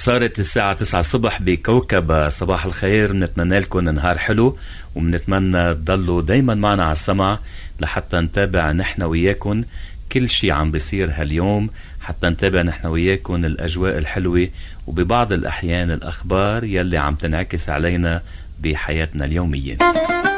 صارت الساعة 9 الصبح بكوكب صباح الخير. بنتمنى لكم نهار حلو، وبنتمنى تضلوا دايما معنا على السمع لحتى نتابع نحن وياكم كل شي عم بيصير هاليوم، حتى نتابع نحن وياكم الأجواء الحلوة، وببعض الأحيان الأخبار يلي عم تنعكس علينا بحياتنا اليومية.